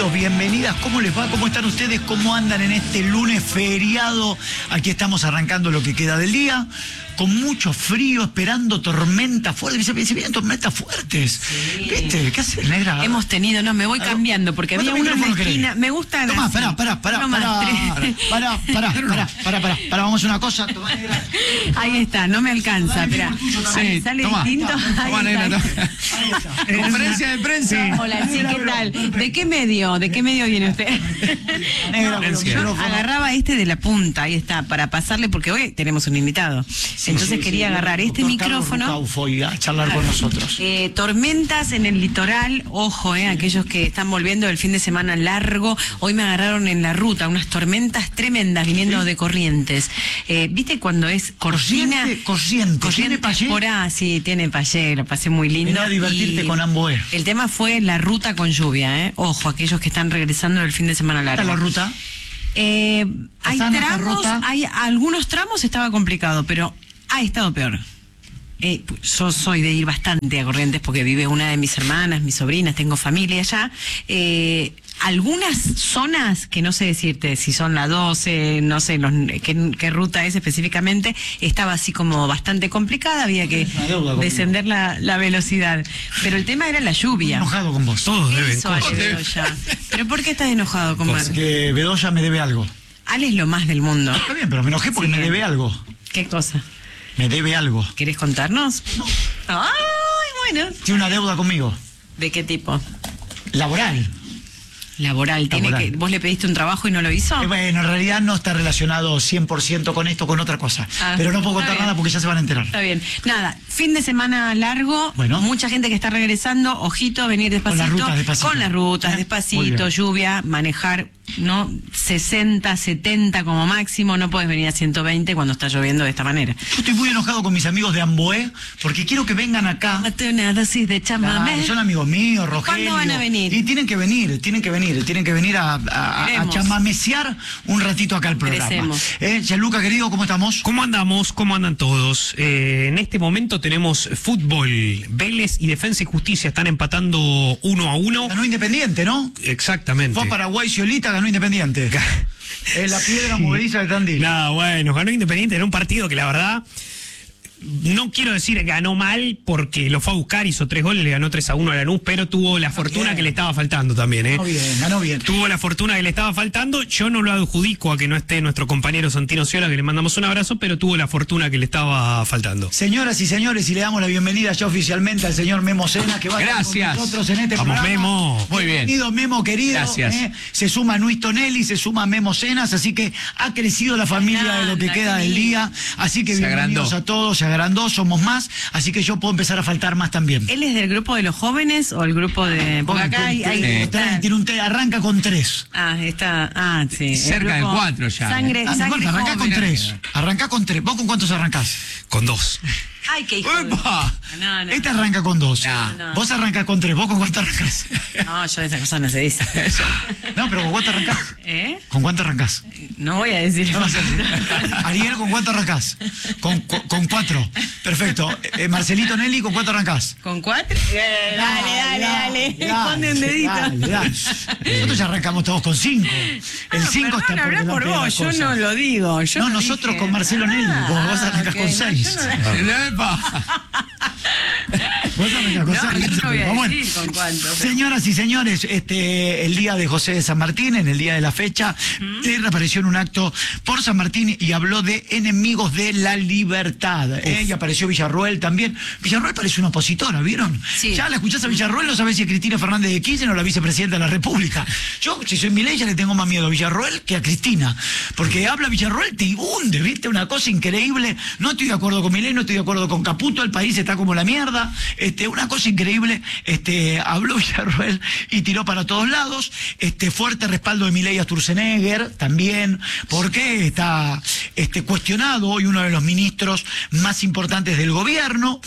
Bienvenidos, bienvenidas. ¿Cómo les va? ¿Cómo están ustedes? ¿Cómo andan en este lunes feriado? Aquí estamos arrancando lo que queda del día, con mucho frío, esperando tormentas fuertes. Se vienen tormentas fuertes. Sí. ¿Viste? ¿Qué haces, negra? Hemos tenido, no, me voy cambiando, porque había una en la esquina. Me gusta. Tomá, pará, vamos a una cosa. Tomá, negra. Ahí está, no me alcanza, espera. Sí, sale toma, distinto. Toma, negra, toma. Ahí está. Conferencia de prensa. Sí. Hola, sí, ¿qué tal? ¿De qué medio? ¿De qué medio viene usted? Negra, Yo agarraba este de la punta, ahí está, para pasarle, porque hoy tenemos un invitado. Entonces quería agarrar este micrófono. Y a charlar con nosotros. Tormentas en el litoral, ojo, aquellos que están volviendo del fin de semana largo. Hoy me agarraron en la ruta unas tormentas tremendas viniendo de Corrientes. ¿Viste cuando es cortina? Corriente. ¿Tiene payé? Por ahí, sí, tiene payé, lo pasé muy lindo. Vení a divertirte con Amboé. El tema fue la ruta con lluvia, Ojo, aquellos que están regresando del fin de semana largo. ¿Está la ruta? Hay tramos, hay algunos tramos estaba complicado, pero ha estado peor. Yo soy de ir bastante a Corrientes porque vive una de mis hermanas, mis sobrinas, tengo familia allá. Algunas zonas, que no sé decirte si son la 12, no sé qué ruta es específicamente, estaba así como bastante complicada, había que descender la velocidad. Pero el tema era la lluvia. Estoy enojado con vos. Todos deben cosas. ¿Pero por qué estás enojado con Mar? Porque Bedoya me debe algo. Ale es lo más del mundo. Está bien, pero me enojé porque me debe algo. ¿Qué cosa? Me debe algo. ¿Querés contarnos? No. Ay, bueno. Tiene una deuda conmigo. ¿De qué tipo? Laboral. Laboral. ¿Vos le pediste un trabajo y no lo hizo? Bueno, en realidad no está relacionado 100% con esto, con otra cosa. Pero no puedo contar nada porque ya se van a enterar. Está bien. Nada, fin de semana largo. Bueno. Mucha gente que está regresando. Ojito, venir despacito. Con las rutas despacito. Con las rutas, despacito, lluvia, manejar, ¿no? 60, 70 como máximo. No puedes venir a 120 cuando está lloviendo de esta manera. Yo estoy muy enojado con mis amigos de Amboé porque quiero que vengan acá. Date una dosis de chamamé. Son amigos míos, Rogelio. ¿Cuándo van a venir? Y tienen que venir a chamamecear un ratito acá al programa. Gianluca, querido, ¿cómo estamos? ¿Cómo andamos? ¿Cómo andan todos? En este momento tenemos fútbol. Vélez y Defensa y Justicia están empatando 1-1. Ganó Independiente, ¿no? Exactamente. Fue a Paraguay, Ciolita, ganó Independiente. Es la piedra movediza de Tandil. No, bueno, ganó Independiente en un partido que la verdad... No quiero decir ganó mal porque lo fue a buscar, hizo 3 goles, le ganó 3-1 a Lanús, pero tuvo la fortuna que le estaba faltando también, Ganó bien. Tuvo la fortuna que le estaba faltando. Yo no lo adjudico a que no esté nuestro compañero Santino Ciola, que le mandamos un abrazo, pero tuvo la fortuna que le estaba faltando. Señoras y señores, y le damos la bienvenida ya oficialmente al señor Memo Sena, que va a estar con nosotros en este programa. Memo. Muy bien. Bienvenido, Memo, querido. Gracias. Se suma Luis Tonelli, se suma Memo Cenas, así que ha crecido la familia de lo que queda del día. Así que bienvenidos a todos, se agrandó, somos más, así que yo puedo empezar a faltar más también. ¿Él es del grupo de los jóvenes o el grupo de...? Porque acá arranca con 3. Sí. Cerca del 4 ya. Sangre arrancá con 3. Arrancá con 3. ¿Vos con cuántos arrancás? Con 2. Ay, qué hijo. No. Este arranca con 2. No. Vos arrancás con 3. ¿Vos con cuánto arrancás? No, yo de esas cosas no se dice. No, pero ¿con cuánto arrancás? ¿Con cuánto arrancás? No voy a decir. No, Ariel, ¿con cuánto arrancás? Con 4. Perfecto. Marcelito Nelly, ¿con cuánto arrancás? ¿Con 4? Dale. Ponme un dedito. Dale. Nosotros ya arrancamos todos con 5. El 5 está hablar por vos, yo no lo digo. Nosotros dije, con Marcelo Nelly. Vos arrancás con 6. Señoras y señores, el día de José de San Martín, en el día de la fecha, él reapareció en un acto por San Martín y habló de enemigos de la libertad. Y apareció Villarroel también. Villarroel parece una opositora, ¿vieron? Sí. Ya la escuchás a Villarroel, no sabés si es Cristina Fernández de Kirchner o la vicepresidenta de la República. Yo, si soy Milei, ya le tengo más miedo a Villarroel que a Cristina. Porque habla Villarroel, te hunde, ¿viste? Una cosa increíble. No estoy de acuerdo con Milei, no estoy de acuerdo con Caputo, el país está como la mierda. Una cosa increíble. Habló Villarroel y tiró para todos lados. Fuerte respaldo de Milei a Sturzenegger también, porque está cuestionado hoy uno de los ministros más importantes del gobierno.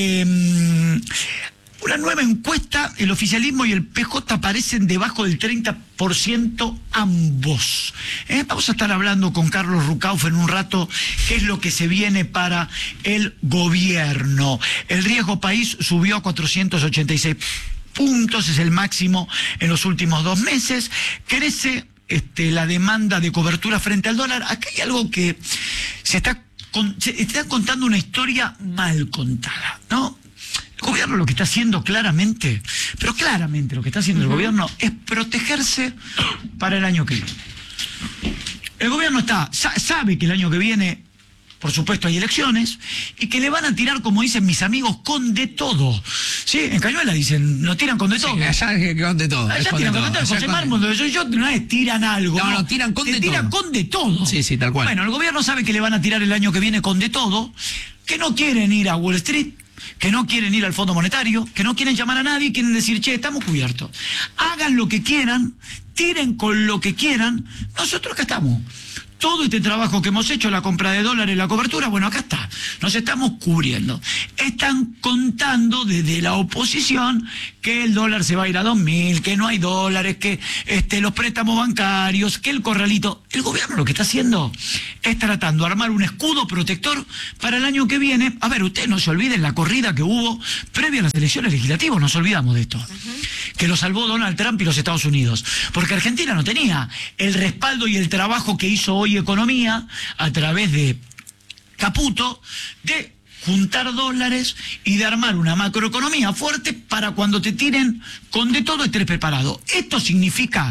Una nueva encuesta, el oficialismo y el PJ aparecen debajo del 30% ambos. Vamos a estar hablando con Carlos Rucauf en un rato qué es lo que se viene para el gobierno. El riesgo país subió a 486 puntos, es el máximo en los últimos 2 meses. Crece la demanda de cobertura frente al dólar. Acá hay algo que se está contando una historia mal contada, ¿no? El gobierno lo que está haciendo claramente, pero claramente lo que está haciendo el gobierno es protegerse para el año que viene. El gobierno sabe que el año que viene, por supuesto, hay elecciones y que le van a tirar, como dicen mis amigos, con de todo. ¿Sí? En Cañuelas dicen, nos tiran con de todo. Sí, allá con de todo. Allá tiran con de todo. José Mármol, donde yo una vez tiran algo. No, tiran con de todo. Tiran con de todo. Sí, tal cual. Bueno, el gobierno sabe que le van a tirar el año que viene con de todo, que no quieren ir a Wall Street, que no quieren ir al Fondo Monetario, que no quieren llamar a nadie, quieren decir, che, estamos cubiertos. Hagan lo que quieran, tiren con lo que quieran, nosotros acá estamos. Todo este trabajo que hemos hecho, la compra de dólares, la cobertura, bueno, acá está, nos estamos cubriendo. Están contando desde la oposición que el dólar se va a ir a 2.000, que no hay dólares, que los préstamos bancarios, que el corralito. El gobierno lo que está haciendo es tratando de armar un escudo protector para el año que viene. A ver, ustedes no se olviden la corrida que hubo previa a las elecciones legislativas, nos olvidamos de esto. Que lo salvó Donald Trump y los Estados Unidos. Porque Argentina no tenía el respaldo y el trabajo que hizo hoy Economía a través de Caputo de juntar dólares y de armar una macroeconomía fuerte para cuando te tiren con de todo estés preparado. Esto significa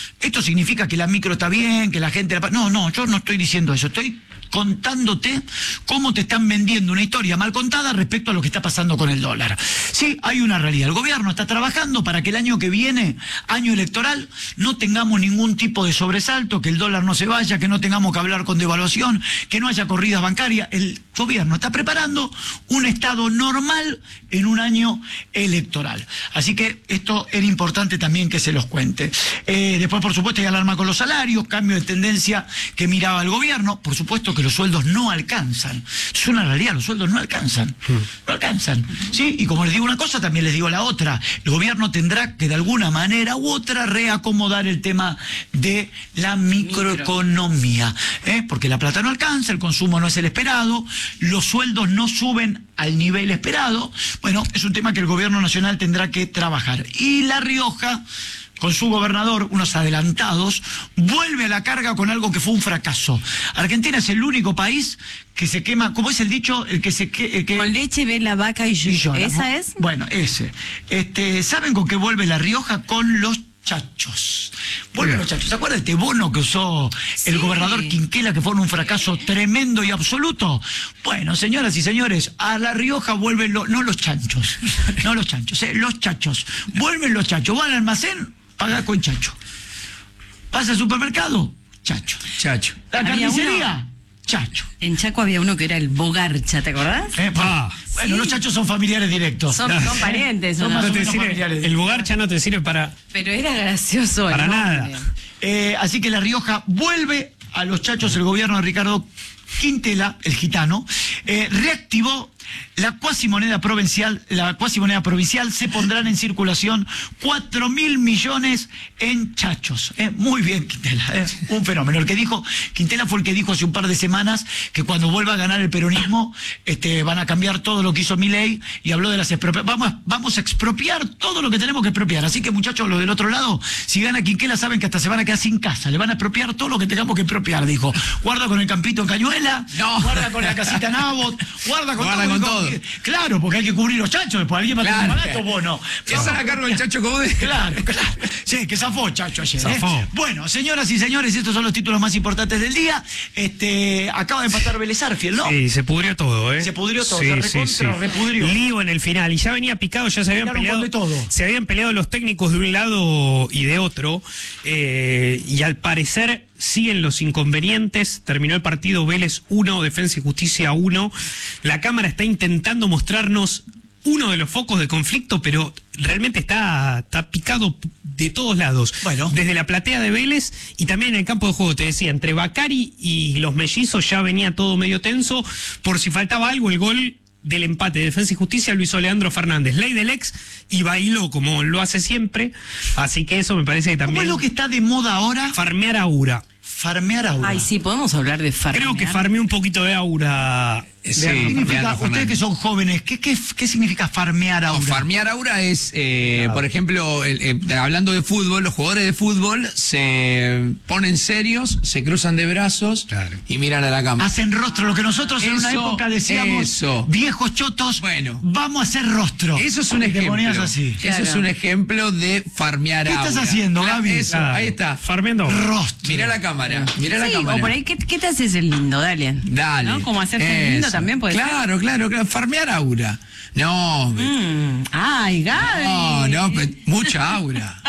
que la micro está bien, que la gente... No, yo no estoy diciendo eso, estoy contándote cómo te están vendiendo una historia mal contada respecto a lo que está pasando con el dólar. Sí, hay una realidad. El gobierno está trabajando para que el año que viene, año electoral, no tengamos ningún tipo de sobresalto, que el dólar no se vaya, que no tengamos que hablar con devaluación, que no haya corridas bancarias. El gobierno está preparando un estado normal en un año electoral. Así que esto era importante también que se los cuente. Después, por supuesto, hay alarma con los salarios, cambio de tendencia que miraba el gobierno. Por supuesto que los sueldos no alcanzan. Es una realidad, los sueldos no alcanzan. No alcanzan. ¿Sí? Y como les digo una cosa, también les digo la otra. El gobierno tendrá que de alguna manera u otra reacomodar el tema de la microeconomía. Porque la plata no alcanza, el consumo no es el esperado, los sueldos no suben al nivel esperado. Bueno, es un tema que el gobierno nacional tendrá que trabajar. Y La Rioja, con su gobernador, unos adelantados, vuelve a la carga con algo que fue un fracaso. Argentina es el único país que se quema, ¿cómo es el dicho? El que se con leche ve la vaca y llora. ¿Esa es? Bueno, ese. ¿Saben con qué vuelve La Rioja? Con los chachos. Vuelven los chachos. ¿Se acuerdan de este bono que usó el gobernador Quinquela, que fue un fracaso tremendo y absoluto? Bueno, señoras y señores, a La Rioja vuelven no los chanchos, no los chanchos, los chachos. Vuelven los chachos. Van al almacén, paga con chacho. Vas al supermercado, chacho. La carnicería, chacho. En Chaco había uno que era el Bogarcha, ¿te acordás? Bueno, los chachos son familiares directos. Son parientes. Son más o menos familiares directos. El Bogarcha no te sirve para... Pero era gracioso. Para nada. Así que La Rioja vuelve a los chachos. El gobierno de Ricardo Quintela, el gitano, reactivó la cuasimoneda provincial. Se pondrán en circulación 4.000 millones en chachos. Muy bien, Quintela, un fenómeno. Quintela fue el que dijo hace un par de semanas que cuando vuelva a ganar el peronismo van a cambiar todo lo que hizo Milei, y habló de las expropiaciones. Vamos a expropiar todo lo que tenemos que expropiar. Así que, muchachos, los del otro lado, si gana Quintela, saben que hasta se van a quedar sin casa. Le van a expropiar todo lo que tengamos que expropiar, dijo. Guarda con el campito en Cañuela, guarda con la casita en Abbott, guarda con todo. Claro, porque hay que cubrir los chachos, después alguien va a tener barato, vos no. ¿Esa la cargo el chacho como de? Claro. Sí, que zafó chacho ayer. Bueno, señoras y señores, estos son los títulos más importantes del día. Acaba de pasar Vélez Arfield, ¿no? Sí, se pudrió todo, Se pudrió todo, sí, repudrió. Lío en el final, y ya venía picado, ya se habían peleado. Se habían peleado los técnicos de un lado y de otro, y al parecer siguen los inconvenientes. Terminó el partido Vélez 1, Defensa y Justicia 1. La Cámara está intentando mostrarnos uno de los focos de conflicto, pero realmente está picado de todos lados. Bueno. Desde la platea de Vélez y también en el campo de juego, te decía, entre Bacari y los mellizos ya venía todo medio tenso. Por si faltaba algo, el gol del empate de Defensa y Justicia lo hizo Leandro Fernández, ley del ex, y bailó como lo hace siempre. Así que eso me parece que también... ¿Cómo es lo que está de moda ahora? Farmear aura. Farmear aura. Ay, sí, podemos hablar de farmear. Creo que farmeé un poquito de aura Ustedes que son jóvenes, ¿qué significa farmear aura? Farmear aura es, por ejemplo, hablando de fútbol, los jugadores de fútbol se ponen serios, se cruzan de brazos y miran a la cámara. Hacen rostro, lo que nosotros en una época decíamos, viejos chotos, vamos a hacer rostro. Eso es un ejemplo. Así. Eso es un ejemplo de farmear aura. ¿Qué estás haciendo, Gaby? Eso, ahí está. Farmeando rostro. Mira la cámara, mira la cámara. O por ahí, ¿qué te haces el lindo? Dale. ¿No? Como hacerte el lindo también puede ser. Claro, farmear aura. No. Ay, Gaby. No, mucha aura.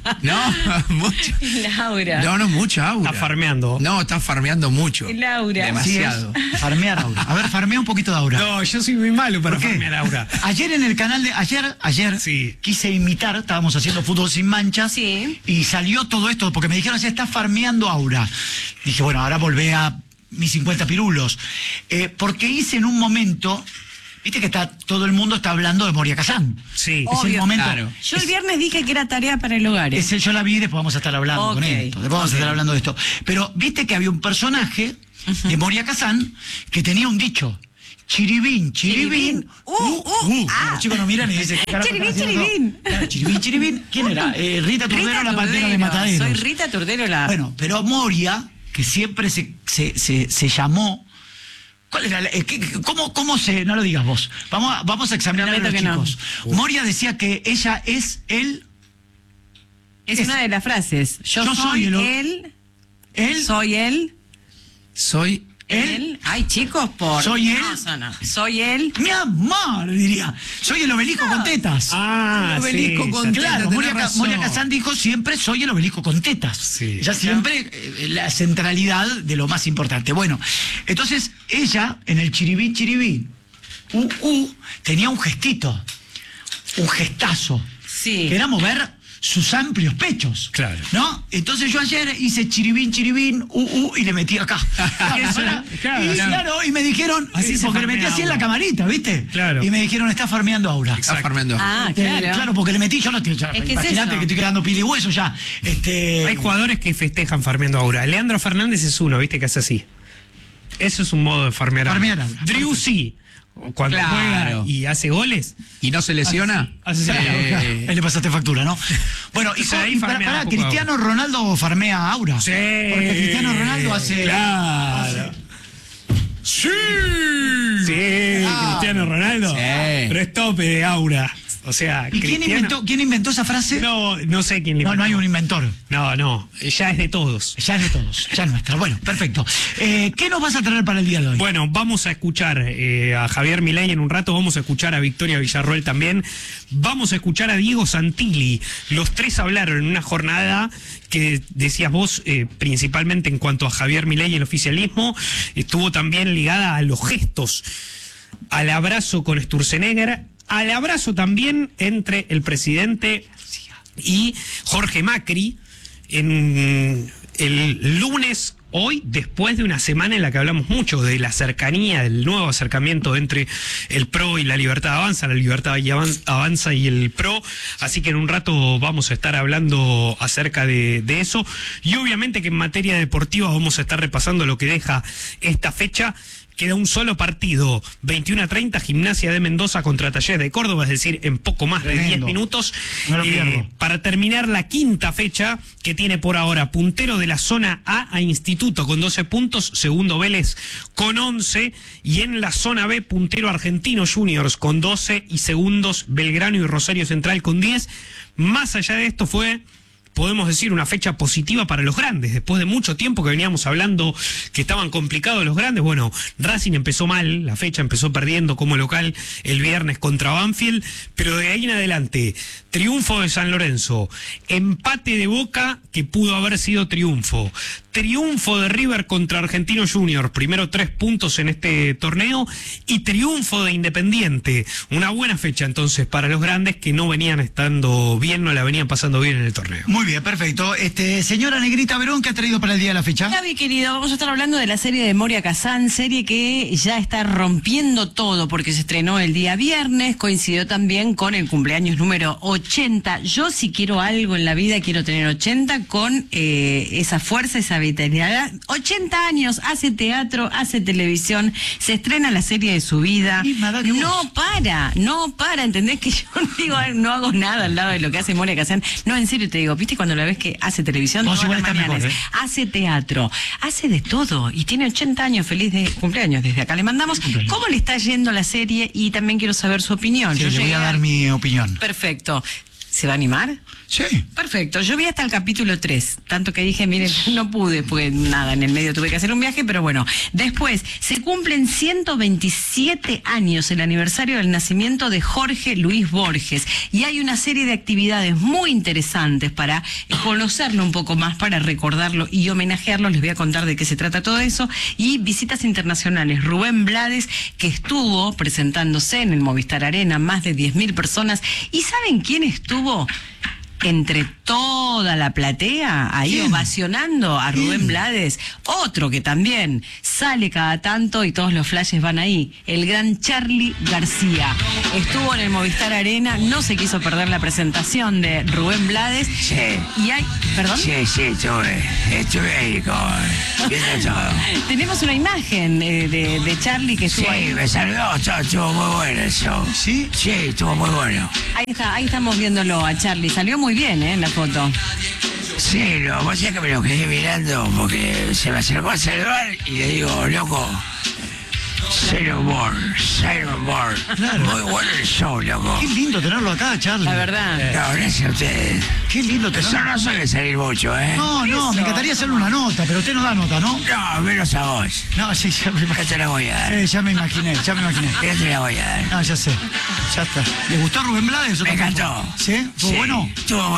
Mucha. Laura. No, mucha aura. Está farmeando. No, está farmeando mucho. Laura. Demasiado. Farmear aura. A ver, farmea un poquito de aura. No, yo soy muy malo para farmear aura. Ayer en el canal de... Ayer quise imitar, estábamos haciendo Fútbol Sin Manchas. Sí. Y salió todo esto, porque me dijeron, ya está farmeando aura. Dije, bueno, ahora volvé a mis 50 pirulos. Porque hice en un momento... Viste que todo el mundo está hablando de Moria Kazan. Sí. Es el momento. Claro. Yo el viernes dije que era tarea para el hogar. Yo la vi, después vamos a estar hablando con esto. Después vamos a estar hablando de esto. Pero viste que había un personaje de Moria Kazan que tenía un dicho. Chiribín, chiribín. Los chicos no miran y dicen, ¿qué carajo Chiribín, están haciendo? chiribín. Claro, chiribín, chiribín. ¿Quién era? Rita Turdero, la pantera de Mataderos. Soy Rita Turdero, la... Bueno, pero Moria, que siempre se llamó... ¿Cuál era? ¿Cómo se...? No lo digas vos. Vamos a examinar a los chicos. No. Moria decía que ella es él... Es una de las frases. Yo soy él. Soy él. Soy él. Ay, chicos, Soy él. No. Soy él. Mi amor, diría. Soy el obelisco con tetas. Ah, el obelisco con tetas. Claro, Moria Kazan dijo siempre soy el obelisco con tetas. Sí. Ella siempre la centralidad de lo más importante. Bueno, entonces ella en el chiribín, chiribín, tenía un gestito, un gestazo. Sí. Que era mover sus amplios pechos. Claro. ¿No? Entonces yo ayer hice chiribín, chiribín, y le metí acá. Y me dijeron, porque le metí así en la camarita, ¿viste? Claro. Y me dijeron, está farmeando aura. Está farmeando. Ah, claro. Claro, porque le metí, yo no estoy. Imagínate que estoy quedando pili y hueso ya. Hay jugadores que festejan farmeando aura. Leandro Fernández es uno, ¿viste? Que hace así. Eso es un modo de farmear aura. Driussi, cuando juega y hace goles. ¿Y no se lesiona? Ahí le pasaste factura, ¿no? Bueno, y para Cristiano Ronaldo farmea aura. Sí. Porque Cristiano Ronaldo hace... Claro. Sí. Cristiano Ronaldo. Sí. Pero es tope de aura. O sea, ¿y quién inventó esa frase? No sé quién le inventó. No hay un inventor. No, ya es de todos. Ya es de todos, ya es nuestra. Bueno, perfecto. ¿Qué nos vas a traer para el día de hoy? Bueno, vamos a escuchar a Javier Milei en un rato, vamos a escuchar a Victoria Villarroel también, vamos a escuchar a Diego Santilli. Los tres hablaron en una jornada que decías vos, principalmente en cuanto a Javier Milei y el oficialismo, estuvo también ligada a los gestos, al abrazo con Sturzenegger, al abrazo también entre el presidente y Jorge Macri en el lunes, hoy, después de una semana en la que hablamos mucho de la cercanía, del nuevo acercamiento entre el PRO y la Libertad Avanza, la Libertad Avanza y el PRO, así que en un rato vamos a estar hablando acerca de eso, y obviamente que en materia deportiva vamos a estar repasando lo que deja esta fecha. Queda un solo partido, 21:30, Gimnasia de Mendoza contra Talleres de Córdoba, es decir, en poco más de 10 minutos. No lo pierdo. Para terminar la quinta fecha, que tiene por ahora puntero de la zona A Instituto con 12 puntos, segundo Vélez con 11, y en la zona B, puntero Argentino Juniors con 12 y segundos Belgrano y Rosario Central con 10. Más allá de esto podemos decir, una fecha positiva para los grandes. Después de mucho tiempo que veníamos hablando que estaban complicados los grandes, bueno, Racing empezó mal, la fecha empezó perdiendo como local el viernes contra Banfield, pero de ahí en adelante, triunfo de San Lorenzo, empate de Boca que pudo haber sido triunfo de River contra Argentino Juniors, primero 3 puntos en este torneo, y triunfo de Independiente. Una buena fecha entonces para los grandes que no venían estando bien, no la venían pasando bien en el torneo. Muy bien, perfecto. Señora Negrita Verón, ¿qué ha traído para el día de la fecha? Gaby, querido, vamos a estar hablando de la serie de Moria Kazan, serie que ya está rompiendo todo porque se estrenó el día viernes, coincidió también con el cumpleaños número 80. Yo, si quiero algo en la vida, quiero tener 80 con esa fuerza, esa vitalidad. 80 años, hace teatro, hace televisión, se estrena la serie de su vida. No para, ¿entendés? Que yo digo, no hago nada al lado de lo que hace Moria Kazan. No, en serio te digo, ¿viste cuando la ves que hace televisión todas las mañanas? Hace teatro, hace de todo y tiene 80 años, feliz de cumpleaños. Desde acá le mandamos. ¿Cómo le está yendo la serie? Y también quiero saber su opinión. Sí, le voy a dar mi opinión. Perfecto. ¿Se va a animar? Sí. Perfecto. Yo vi hasta el capítulo 3. Tanto que dije, miren, no pude, porque nada, en el medio tuve que hacer un viaje, pero bueno. Después, se cumplen 127 años el aniversario del nacimiento de Jorge Luis Borges. Y hay una serie de actividades muy interesantes para conocerlo un poco más, para recordarlo y homenajearlo. Les voy a contar de qué se trata todo eso. Y visitas internacionales. Rubén Blades, que estuvo presentándose en el Movistar Arena, más de 10.000 personas. ¿Y saben quién estuvo entre toda la platea ahí ovacionando a Rubén Blades? Otro que también sale cada tanto y todos los flashes van ahí, el gran Charly García. Estuvo en el Movistar Arena, no se quiso perder la presentación de Rubén Blades. Sí. Y hay, ¿perdón? Sí, estuve ahí viendo todo. Tenemos una imagen de Charly que estuvo ahí. Sí, me saludó, estuvo muy bueno eso. ¿Sí? Sí, estuvo muy bueno. Ahí estamos viéndolo a Charly, salió muy bien, en la foto. Sí, lo que pasa es que me lo quedé mirando porque se me acercó a saludar y le digo, loco, Sailor Moon. Claro. Muy bueno el show, loco. Qué lindo tenerlo acá, Charly. La verdad. No, gracias a ustedes. Qué lindo tenerlo. Yo no soy de salir mucho, ¿eh? No, me encantaría hacerle una nota, pero usted no da nota, ¿no? No, menos a vos. No, sí, ya me Ya imaginé. te la voy a dar. Sí, ya me imaginé. Ya te la voy a dar. No, ya sé. Ya está. ¿Le gustó Rubén Blades? Me encantó. ¿Sí? ¿Estuvo bueno? Estuvo